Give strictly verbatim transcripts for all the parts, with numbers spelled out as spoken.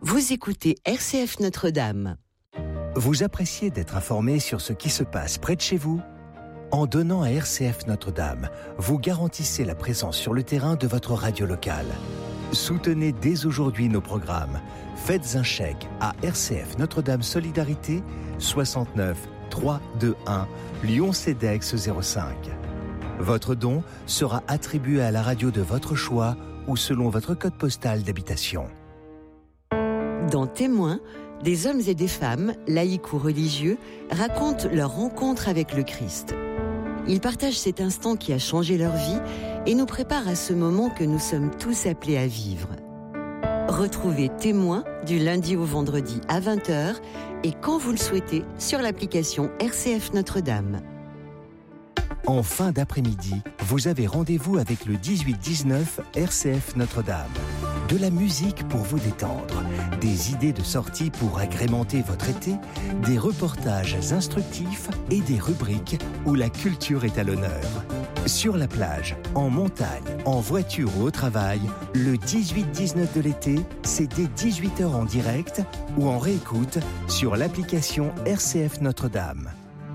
Vous écoutez R C F Notre-Dame. Vous appréciez d'être informé sur ce qui se passe près de chez vous ? En donnant à R C F Notre-Dame, vous garantissez la présence sur le terrain de votre radio locale. Soutenez dès aujourd'hui nos programmes. Faites un chèque à R C F Notre-Dame Solidarité soixante-neuf trois cent vingt-et-un Lyon-Cedex zéro cinq. Votre don sera attribué à la radio de votre choix ou selon votre code postal d'habitation. Dans Témoins, des hommes et des femmes, laïcs ou religieux, racontent leur rencontre avec le Christ. Ils partagent cet instant qui a changé leur vie et nous préparent à ce moment que nous sommes tous appelés à vivre. Retrouvez Témoins du lundi au vendredi à vingt heures et quand vous le souhaitez sur l'application R C F Notre-Dame. En fin d'après-midi, vous avez rendez-vous avec le dix-huit dix-neuf R C F Notre-Dame. De la musique pour vous détendre, des idées de sortie pour agrémenter votre été, des reportages instructifs et des rubriques où la culture est à l'honneur. Sur la plage, en montagne, en voiture ou au travail, le dix-huit dix-neuf de l'été, c'est dès dix-huit heures en direct ou en réécoute sur l'application R C F Notre-Dame.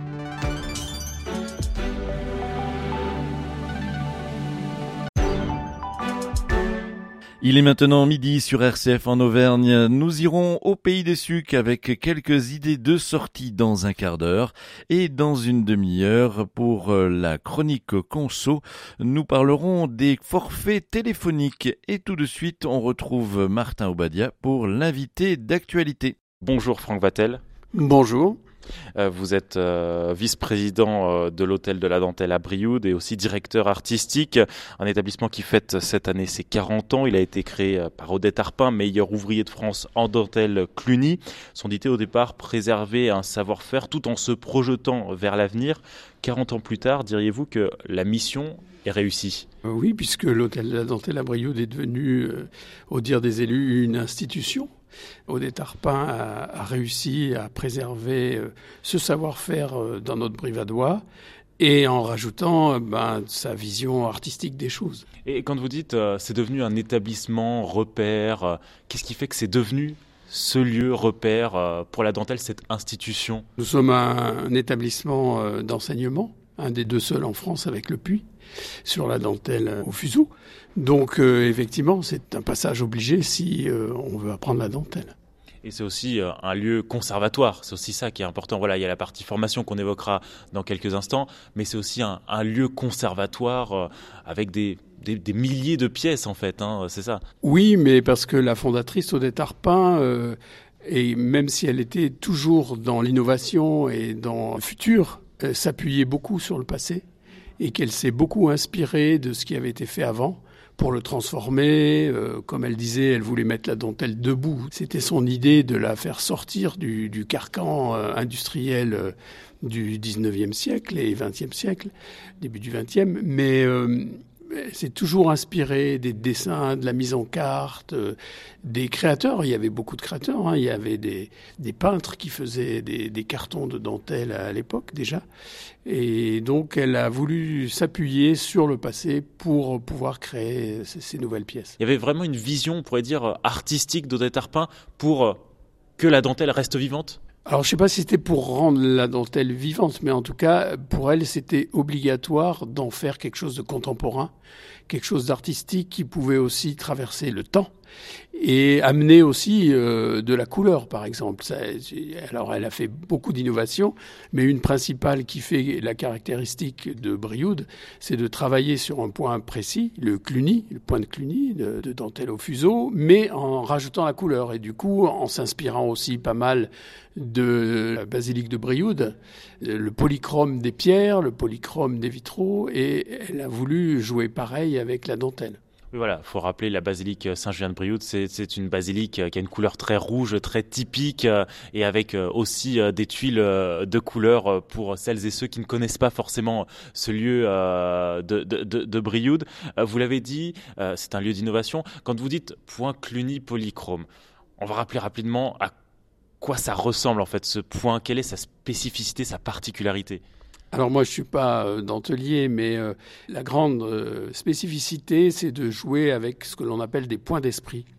Il est maintenant midi sur R C F en Auvergne. Nous irons au Pays des Sucs avec quelques idées de sortie dans un quart d'heure. Et dans une demi-heure, pour la chronique conso, nous parlerons des forfaits téléphoniques. Et tout de suite, on retrouve Martin Obadia pour l'invité d'actualité. Bonjour Franck Vatel. Bonjour. Euh, vous êtes euh, vice-président euh, de l'Hôtel de la Dentelle à Brioude et aussi directeur artistique, un établissement qui fête cette année ses quarante ans. Il a été créé euh, par Odette Arpin, meilleur ouvrier de France en dentelle Cluny. Son idée au départ, préserver un savoir-faire tout en se projetant vers l'avenir. quarante ans plus tard, diriez-vous que la mission est réussie ? euh, Oui, puisque l'Hôtel de la Dentelle à Brioude est devenu, euh, au dire des élus, une institution. Odette Arpin a, a réussi à préserver euh, ce savoir-faire euh, dans notre Brivadois et en rajoutant euh, ben, sa vision artistique des choses. Et quand vous dites euh, c'est devenu un établissement repère, euh, qu'est-ce qui fait que c'est devenu ce lieu repère euh, pour la dentelle, cette institution ? Nous sommes un, un établissement euh, d'enseignement, un des deux seuls en France avec le Puy, sur la dentelle au fuseau. Donc euh, effectivement, c'est un passage obligé si euh, on veut apprendre la dentelle. Et c'est aussi euh, un lieu conservatoire, c'est aussi ça qui est important. Voilà, il y a la partie formation qu'on évoquera dans quelques instants, mais c'est aussi un, un lieu conservatoire euh, avec des, des, des milliers de pièces en fait, hein, c'est ça ? Oui, mais parce que la fondatrice Odette Arpin, euh, et même si elle était toujours dans l'innovation et dans le futur, euh, s'appuyait beaucoup sur le passé et qu'elle s'est beaucoup inspirée de ce qui avait été fait avant pour le transformer. Euh, comme elle disait, elle voulait mettre la dentelle debout. C'était son idée de la faire sortir du, du carcan euh, industriel euh, du dix-neuvième siècle et vingtième siècle, début du vingtième. Mais euh, c'est toujours inspiré des dessins, de la mise en carte, euh, des créateurs. Il y avait beaucoup de créateurs. Hein. Il y avait des, des peintres qui faisaient des, des cartons de dentelle à l'époque déjà. Et donc, elle a voulu s'appuyer sur le passé pour pouvoir créer ces, ces nouvelles pièces. Il y avait vraiment une vision, on pourrait dire, artistique d'Odette Arpin pour que la dentelle reste vivante ? Alors, je ne sais pas si c'était pour rendre la dentelle vivante, mais en tout cas, pour elle, c'était obligatoire d'en faire quelque chose de contemporain, quelque chose d'artistique qui pouvait aussi traverser le temps et amener aussi euh, de la couleur, par exemple. Ça, alors, elle a fait beaucoup d'innovations, mais une principale qui fait la caractéristique de Brioude, c'est de travailler sur un point précis, le Cluny, le point de Cluny, de, de dentelle au fuseau, mais en rajoutant la couleur. Et du coup, en s'inspirant aussi pas mal de la basilique de Brioude, le polychrome des pierres, le polychrome des vitraux, et elle a voulu jouer pareil avec la dentelle. Oui, voilà, il faut rappeler la basilique Saint-Julien-de-Brioude, c'est, c'est une basilique qui a une couleur très rouge, très typique, et avec aussi des tuiles de couleur pour celles et ceux qui ne connaissent pas forcément ce lieu de, de, de, de Brioude. Vous l'avez dit, c'est un lieu d'innovation. Quand vous dites point Cluny polychrome, on va rappeler rapidement à quoi ça ressemble en fait ce point, quelle est sa spécificité, sa particularité ? Alors moi, je suis pas euh, dentelier, mais euh, la grande euh, spécificité, c'est de jouer avec ce que l'on appelle des points d'esprit.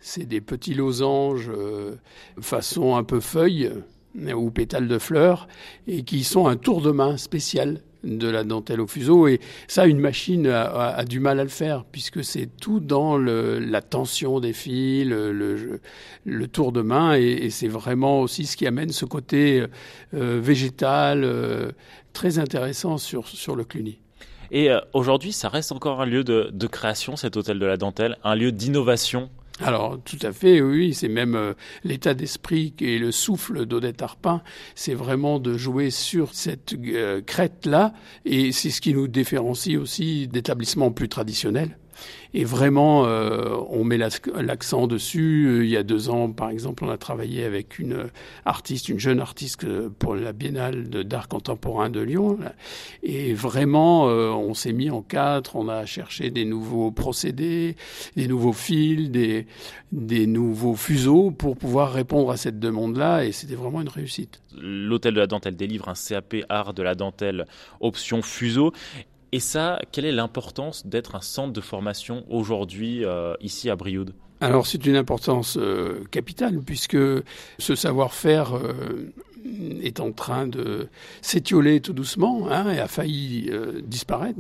C'est des petits losanges euh, façon un peu feuille euh, ou pétales de fleurs et qui sont un tour de main spécial de la dentelle au fuseau. Et ça, une machine a, a, a du mal à le faire puisque c'est tout dans le, la tension des fils, le, le, le tour de main. Et, et c'est vraiment aussi ce qui amène ce côté euh, végétal euh, très intéressant sur, sur le Cluny. Et euh, aujourd'hui, ça reste encore un lieu de, de création, cet hôtel de la dentelle, un lieu d'innovation. Alors, tout à fait, oui, c'est même euh, l'état d'esprit et le souffle d'Odette Arpin, c'est vraiment de jouer sur cette euh, crête-là, et c'est ce qui nous différencie aussi d'établissements plus traditionnels. Et vraiment, euh, on met l'accent dessus. Il y a deux ans, par exemple, on a travaillé avec une artiste, une jeune artiste pour la Biennale d'art contemporain de Lyon. Et vraiment, euh, on s'est mis en quatre. On a cherché des nouveaux procédés, des nouveaux fils, des, des nouveaux fuseaux pour pouvoir répondre à cette demande-là. Et c'était vraiment une réussite. L'Hôtel de la Dentelle délivre un C A P Art de la Dentelle option fuseau. Et ça, quelle est l'importance d'être un centre de formation aujourd'hui euh, ici à Brioude ? Alors c'est une importance euh, capitale puisque ce savoir-faire euh, est en train de s'étioler tout doucement hein, et a failli euh, disparaître.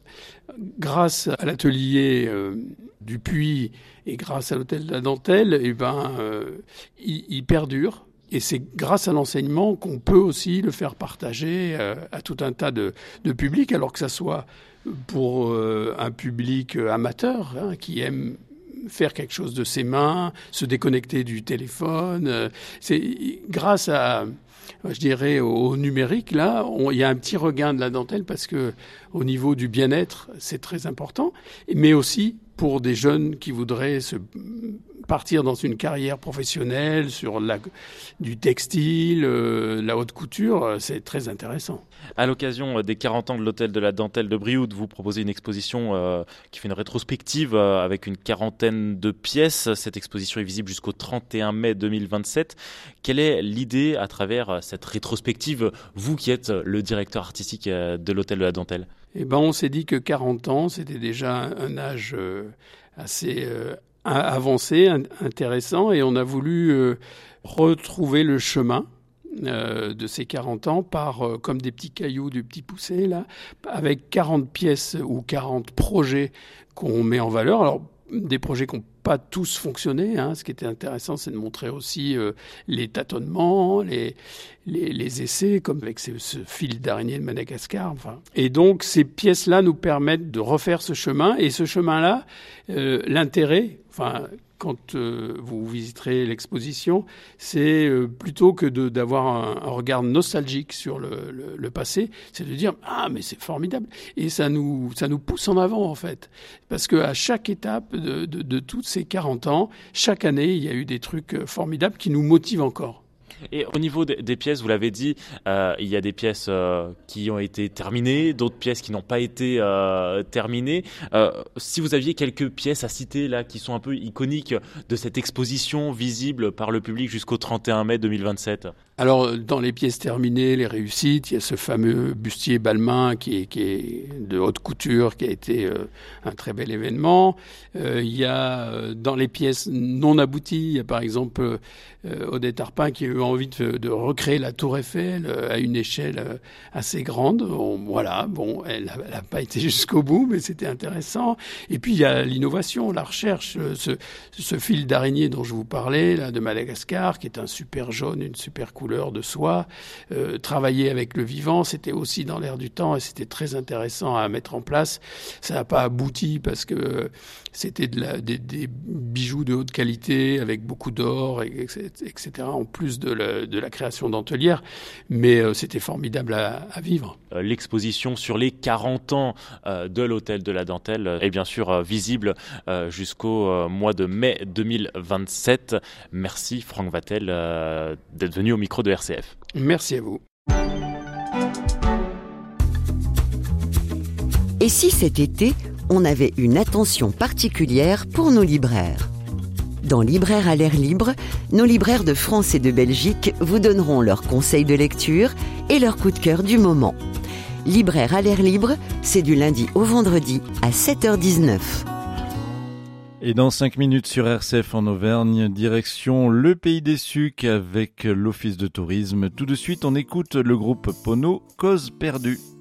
Grâce à l'atelier euh, du Puy et grâce à l'Hôtel de la Dentelle, eh ben, euh, il, il perdure. Et c'est grâce à l'enseignement qu'on peut aussi le faire partager euh, à tout un tas de, de publics, alors que ça soit pour euh, un public amateur hein, qui aime faire quelque chose de ses mains, se déconnecter du téléphone. Euh, c'est grâce à, je dirais, au numérique, là, on, il y a un petit regain de la dentelle parce que au niveau du bien-être, c'est très important, mais aussi pour des jeunes qui voudraient se partir dans une carrière professionnelle sur la, du textile, euh, la haute couture, c'est très intéressant. À l'occasion des quarante ans de l'Hôtel de la Dentelle de Brioude, vous proposez une exposition euh, qui fait une rétrospective euh, avec une quarantaine de pièces. Cette exposition est visible jusqu'au trente et un mai deux mille vingt-sept. Quelle est l'idée à travers cette rétrospective, vous qui êtes le directeur artistique de l'Hôtel de la Dentelle ? Eh ben, on s'est dit que quarante ans, c'était déjà un âge euh, assez euh, avancé, intéressant, et on a voulu euh, retrouver le chemin euh, de ces quarante ans par, euh, comme des petits cailloux, du petit poussé, là, avec quarante pièces ou quarante projets qu'on met en valeur. Alors, des projets qui n'ont pas tous fonctionné. Hein. Ce qui était intéressant, c'est de montrer aussi euh, les tâtonnements, les, les, les essais, comme avec ce, ce fil d'araignée de Madagascar. Enfin. Et donc, ces pièces-là nous permettent de refaire ce chemin. Et ce chemin-là, euh, l'intérêt, enfin, quand euh, vous visiterez l'exposition, c'est euh, plutôt que de, d'avoir un, un regard nostalgique sur le, le, le passé, c'est de dire « Ah, mais c'est formidable !» Et ça nous, ça nous pousse en avant, en fait. Parce qu'à chaque étape de, de, de toutes ces quarante ans, chaque année, il y a eu des trucs formidables qui nous motivent encore. Et au niveau des, des pièces, vous l'avez dit, euh, il y a des pièces euh, qui ont été terminées, d'autres pièces qui n'ont pas été euh, terminées. Euh, si vous aviez quelques pièces à citer là, qui sont un peu iconiques de cette exposition visible par le public jusqu'au trente et un mai deux mille vingt-sept. Alors, dans les pièces terminées, les réussites, il y a ce fameux bustier Balmain qui est, qui est de haute couture, qui a été euh, un très bel événement. Euh, il y a, euh, dans les pièces non abouties, il y a par exemple euh, Odette Arpin qui a eu envie de, de recréer la Tour Eiffel euh, à une échelle euh, assez grande. On, voilà, bon, elle n'a pas été jusqu'au bout, mais c'était intéressant. Et puis, il y a l'innovation, la recherche, ce, ce fil d'araignée dont je vous parlais, là, de Madagascar, qui est un super jaune, une super couleur de soie. Euh, travailler avec le vivant, c'était aussi dans l'air du temps et c'était très intéressant à mettre en place. Ça n'a pas abouti parce que c'était de la, des, des bijoux de haute qualité avec beaucoup d'or, et cetera, en plus de la, de la création dentelière. Mais euh, c'était formidable à, à vivre. L'exposition sur les quarante ans euh, de l'Hôtel de la Dentelle est bien sûr euh, visible euh, jusqu'au euh, mois de mai deux mille vingt-sept. Merci Franck Vatel euh, d'être venu au micro de R C F. Merci à vous. Et si cet été, on avait une attention particulière pour nos libraires ? Dans Libraire à l'air libre, nos libraires de France et de Belgique vous donneront leurs conseils de lecture et leurs coups de cœur du moment. Libraire à l'air libre, c'est du lundi au vendredi à sept heures dix-neuf. Et dans cinq minutes sur R C F en Auvergne, direction le Pays des Sucs avec l'Office de tourisme. Tout de suite, on écoute le groupe Pono, Cause perdue.